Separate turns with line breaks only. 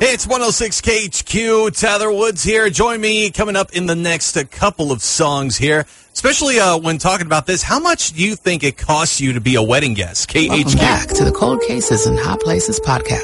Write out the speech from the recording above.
Hey, it's 106 KHQ. Tyler Woods here. Join me coming up in the next couple of songs here, especially when talking about this. How much do you think it costs you to be a wedding guest? KHQ.
Welcome back to the Cold Cases and Hot Places podcast.